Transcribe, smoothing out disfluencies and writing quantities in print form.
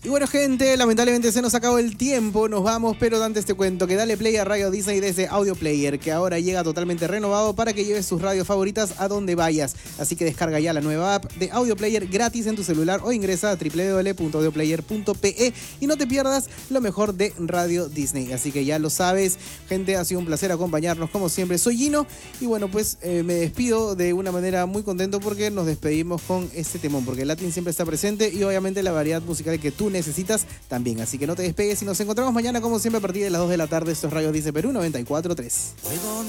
Y bueno, gente, lamentablemente se nos acabó el tiempo, nos vamos, pero antes te cuento que dale play a Radio Disney desde Audio Player, que ahora llega totalmente renovado para que lleves tus radios favoritas a donde vayas. Así que descarga ya la nueva app de Audio Player gratis en tu celular o ingresa a www.audioplayer.pe y no te pierdas lo mejor de Radio Disney. Así que ya lo sabes, gente, ha sido un placer acompañarnos como siempre. Soy Gino y bueno, pues me despido de una manera muy contento porque nos despedimos con este temón, porque el Latin siempre está presente y obviamente la variedad musical que tú necesitas también. Así que no te despegues y nos encontramos mañana como siempre a partir de las 2 de la tarde. Esto es Radio Disney Perú 94.3.